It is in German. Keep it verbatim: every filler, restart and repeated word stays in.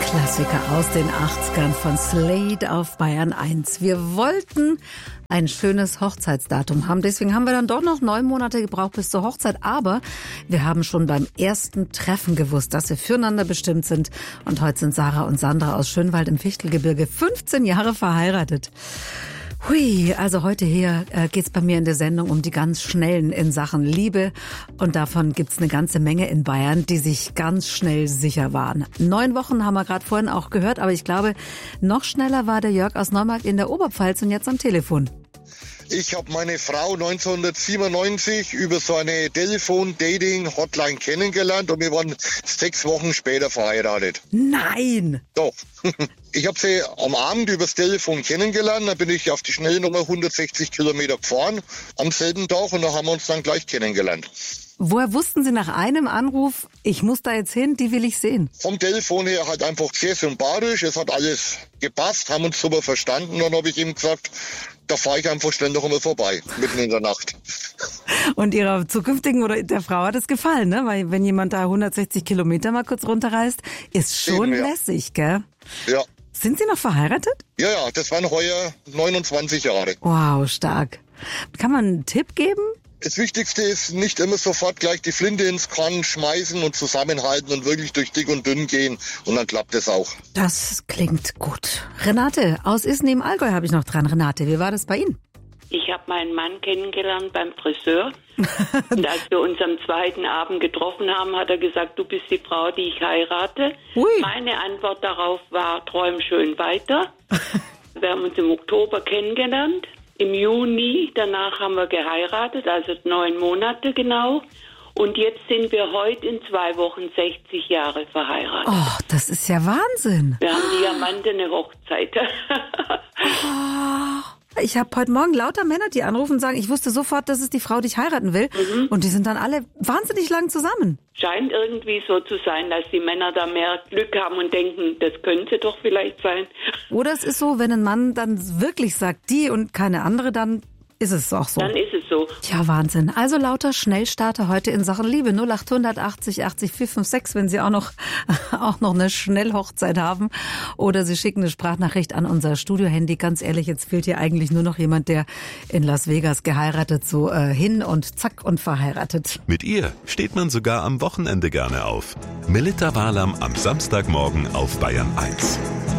Klassiker aus den achtzigern von Slade auf Bayern eins. Wir wollten ein schönes Hochzeitsdatum haben. Deswegen haben wir dann doch noch neun Monate gebraucht bis zur Hochzeit. Aber wir haben schon beim ersten Treffen gewusst, dass wir füreinander bestimmt sind. Und heute sind Sarah und Sandra aus Schönwald im Fichtelgebirge fünfzehn Jahre verheiratet. Hui, also heute hier äh, geht's bei mir in der Sendung um die ganz Schnellen in Sachen Liebe. Und davon gibt's eine ganze Menge in Bayern, die sich ganz schnell sicher waren. Neun Wochen haben wir gerade vorhin auch gehört, aber ich glaube, noch schneller war der Jörg aus Neumarkt in der Oberpfalz und jetzt am Telefon. Ich habe meine Frau neunzehnhundertsiebenundneunzig über so eine Telefon-Dating-Hotline kennengelernt und wir waren sechs Wochen später verheiratet. Nein! Doch. Ich habe sie am Abend übers Telefon kennengelernt, dann bin ich auf die Schnellnummer hundertsechzig Kilometer gefahren am selben Tag und da haben wir uns dann gleich kennengelernt. Woher wussten Sie nach einem Anruf, ich muss da jetzt hin, die will ich sehen? Vom Telefon her halt einfach sehr sympathisch, es hat alles gepasst, haben uns super verstanden. Dann habe ich ihm gesagt, da fahre ich einfach schnell noch einmal vorbei, mitten in der Nacht. Und Ihrer zukünftigen oder der Frau hat es gefallen, ne? Weil wenn jemand da hundertsechzig Kilometer mal kurz runterreist, ist schon Eben, ja. lässig, gell? Ja. Sind Sie noch verheiratet? Ja, ja, das waren heuer neunundzwanzig Jahre. Wow, stark. Kann man einen Tipp geben? Das Wichtigste ist, nicht immer sofort gleich die Flinte ins Korn schmeißen und zusammenhalten und wirklich durch dick und dünn gehen. Und dann klappt es auch. Das klingt gut. Renate aus Isny im Allgäu habe ich noch dran. Renate, wie war das bei Ihnen? Ich habe meinen Mann kennengelernt beim Friseur. Und als wir uns am zweiten Abend getroffen haben, hat er gesagt, du bist die Frau, die ich heirate. Ui. Meine Antwort darauf war, träum schön weiter. Wir haben uns im Oktober kennengelernt. Im Juni, danach haben wir geheiratet, also neun Monate genau. Und jetzt sind wir heute in zwei Wochen sechzig Jahre verheiratet. Oh, das ist ja Wahnsinn. Wir haben diamantene Hochzeit. Oh. Ich habe heute Morgen lauter Männer, die anrufen und sagen, ich wusste sofort, das ist die Frau, die ich heiraten will. Mhm. Und die sind dann alle wahnsinnig lang zusammen. Scheint irgendwie so zu sein, dass die Männer da mehr Glück haben und denken, das könnte doch vielleicht sein. Oder es ist so, wenn ein Mann dann wirklich sagt, die und keine andere, dann ist es auch so. Dann ist es so. Tja, Wahnsinn. Also lauter Schnellstarter heute in Sachen Liebe. null acht achtzig achtzig vier fünf sechs, wenn Sie auch noch, auch noch eine Schnellhochzeit haben. Oder Sie schicken eine Sprachnachricht an unser Studio-Handy. Ganz ehrlich, jetzt fehlt hier eigentlich nur noch jemand, der in Las Vegas geheiratet, so äh, hin und zack und verheiratet. Mit ihr steht man sogar am Wochenende gerne auf. Melitta Walam am Samstagmorgen auf Bayern eins.